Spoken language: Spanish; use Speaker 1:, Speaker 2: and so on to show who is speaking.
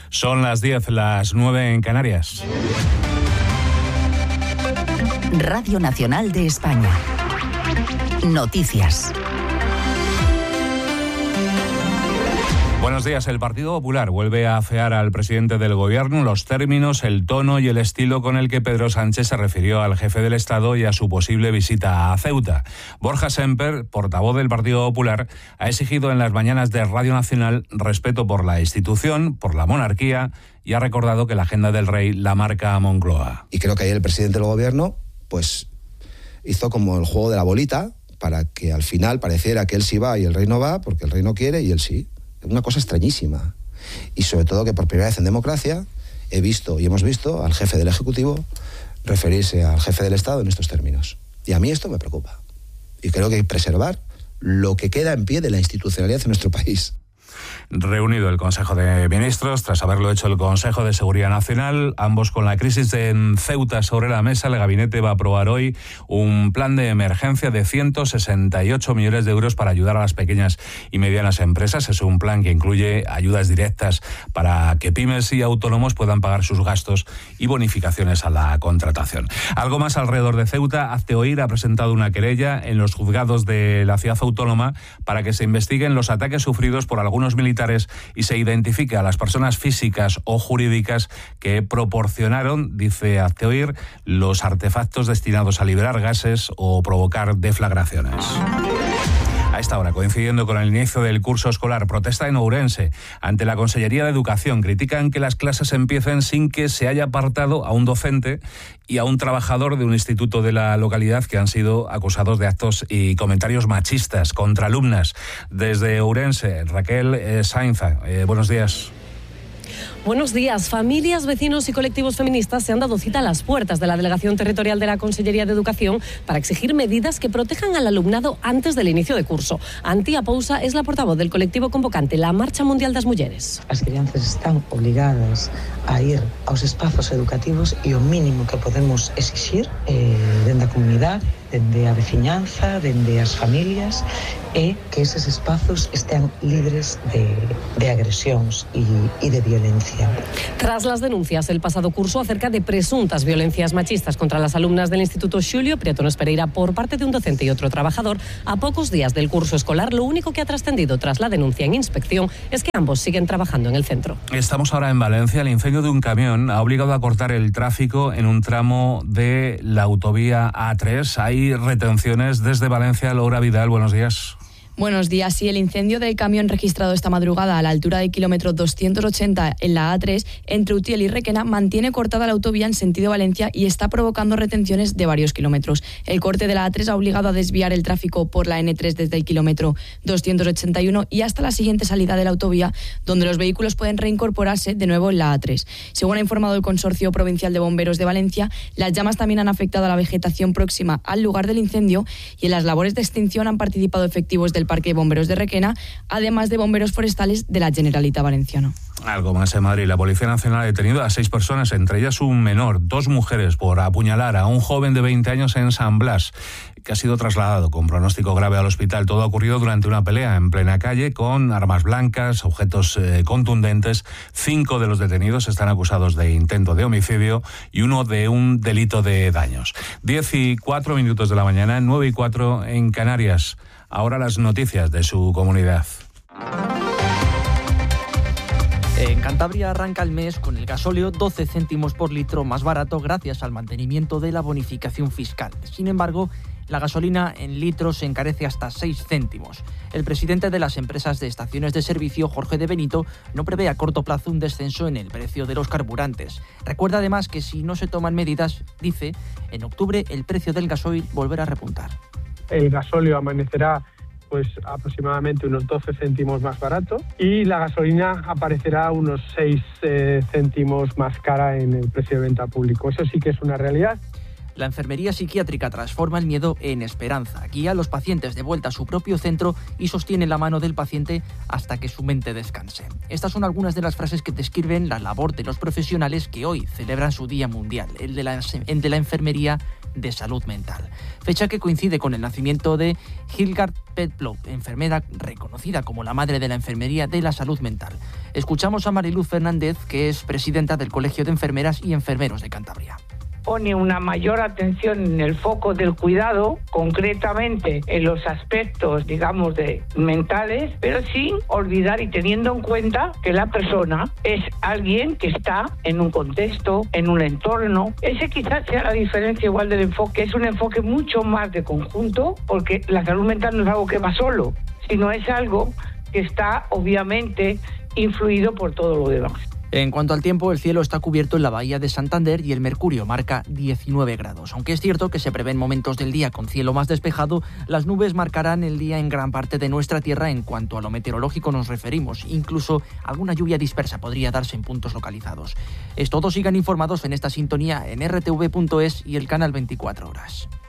Speaker 1: Son las 10, las 9 en Canarias.
Speaker 2: Radio Nacional de España. Noticias.
Speaker 1: Buenos días. El Partido Popular vuelve a afear al presidente del Gobierno los términos, el tono y el estilo con el que Pedro Sánchez se refirió al jefe del Estado y a su posible visita a Ceuta. Borja Semper, portavoz del Partido Popular, ha exigido en las mañanas de Radio Nacional respeto por la institución, por la monarquía, y ha recordado que la agenda del rey la marca a Moncloa.
Speaker 3: Y creo que ahí el presidente del Gobierno pues hizo como el juego de la bolita para que al final pareciera que él sí va y el rey no va, porque el rey no quiere y él sí. Una cosa extrañísima. Y sobre todo que por primera vez en democracia hemos visto al jefe del Ejecutivo referirse al jefe del Estado en estos términos. Y a mí esto me preocupa. Y creo que hay que preservar lo que queda en pie de la institucionalidad en nuestro país.
Speaker 1: Reunido el Consejo de Ministros, tras haberlo hecho el Consejo de Seguridad Nacional, ambos con la crisis en Ceuta sobre la mesa, el gabinete va a aprobar hoy un plan de emergencia de 168 millones de euros para ayudar a las pequeñas y medianas empresas. Es un plan que incluye ayudas directas para que pymes y autónomos puedan pagar sus gastos y bonificaciones a la contratación. Algo más alrededor de Ceuta. Hazte Oír ha presentado una querella en los juzgados de la ciudad autónoma para que se investiguen los ataques sufridos por algunos militares y se identifique a las personas físicas o jurídicas que proporcionaron, dice Hazte Oír, los artefactos destinados a liberar gases o provocar deflagraciones. A esta hora, coincidiendo con el inicio del curso escolar, protesta en Ourense. Ante la Consellería de Educación, critican que las clases empiecen sin que se haya apartado a un docente y a un trabajador de un instituto de la localidad que han sido acusados de actos y comentarios machistas contra alumnas. Desde Ourense, Raquel Sainza, buenos días.
Speaker 4: Buenos días. Familias, vecinos y colectivos feministas se han dado cita a las puertas de la Delegación Territorial de la Consellería de Educación para exigir medidas que protejan al alumnado antes del inicio de curso. Antía Pousa es la portavoz del colectivo convocante La Marcha Mundial das Mulleres.
Speaker 5: As crianzas están obligadas a ir aos espazos educativos e o mínimo que podemos exixir dende a comunidade, dende a veciñanza, dende as familias, é que eses espazos estén libres de agresións e de violencia.
Speaker 4: Tras las denuncias el pasado curso acerca de presuntas violencias machistas contra las alumnas del Instituto Xulio Prietones Pereira por parte de un docente y otro trabajador, a pocos días del curso escolar, lo único que ha trascendido tras la denuncia en inspección es que ambos siguen trabajando en el centro. Estamos ahora en Valencia. El incendio de un camión ha obligado a cortar el tráfico en un tramo de la autovía A3. Hay retenciones desde Valencia. Laura Vidal, buenos días.
Speaker 6: Buenos días. Sí, el incendio del camión registrado esta madrugada a la altura del kilómetro 280 en la A3 entre Utiel y Requena mantiene cortada la autovía en sentido Valencia y está provocando retenciones de varios kilómetros. El corte de la A3 ha obligado a desviar el tráfico por la N3 desde el kilómetro 281 y hasta la siguiente salida de la autovía, donde los vehículos pueden reincorporarse de nuevo en la A3. Según ha informado el Consorcio Provincial de Bomberos de Valencia, las llamas también han afectado a la vegetación próxima al lugar del incendio y en las labores de extinción han participado efectivos del Parque de Bomberos de Requena, además de bomberos forestales de la Generalitat Valenciana.
Speaker 1: Algo más en Madrid. La Policía Nacional ha detenido a 6 personas, entre ellas un menor, 2 mujeres, por apuñalar a un joven de 20 años en San Blas, que ha sido trasladado con pronóstico grave al hospital. Todo ha ocurrido durante una pelea en plena calle con armas blancas, objetos contundentes. 5 de los detenidos están acusados de intento de homicidio y uno de un delito de daños. 10:04 de la mañana, 9:04 en Canarias. Ahora las noticias de su comunidad.
Speaker 7: En Cantabria arranca el mes con el gasóleo 12 céntimos por litro más barato gracias al mantenimiento de la bonificación fiscal. Sin embargo, la gasolina en litros se encarece hasta 6 céntimos. El presidente de las empresas de estaciones de servicio, Jorge de Benito, no prevé a corto plazo un descenso en el precio de los carburantes. Recuerda además que si no se toman medidas, dice, en octubre el precio del gasoil volverá a repuntar.
Speaker 8: El gasóleo amanecerá pues aproximadamente unos 12 céntimos más barato y la gasolina aparecerá unos 6 céntimos más cara en el precio de venta público. Eso sí que es una realidad.
Speaker 7: La enfermería psiquiátrica transforma el miedo en esperanza, guía a los pacientes de vuelta a su propio centro y sostiene la mano del paciente hasta que su mente descanse. Estas son algunas de las frases que describen la labor de los profesionales que hoy celebran su Día Mundial, el de la enfermería de salud mental. Fecha que coincide con el nacimiento de Hildegard Petplow, enfermera reconocida como la madre de la enfermería de la salud mental. Escuchamos a Mariluz Fernández, que es presidenta del Colegio de Enfermeras y Enfermeros de Cantabria.
Speaker 9: Pone una mayor atención en el foco del cuidado, concretamente en los aspectos, digamos, mentales, pero sin olvidar y teniendo en cuenta que la persona es alguien que está en un contexto, en un entorno. Ese quizás sea la diferencia igual del enfoque, es un enfoque mucho más de conjunto, porque la salud mental no es algo que va solo, sino es algo que está obviamente influido por todo lo demás.
Speaker 7: En cuanto al tiempo, el cielo está cubierto en la bahía de Santander y el mercurio marca 19 grados. Aunque es cierto que se prevén momentos del día con cielo más despejado, las nubes marcarán el día en gran parte de nuestra tierra en cuanto a lo meteorológico nos referimos. Incluso alguna lluvia dispersa podría darse en puntos localizados. Es todo, sigan informados en esta sintonía en rtv.es y el canal 24 horas.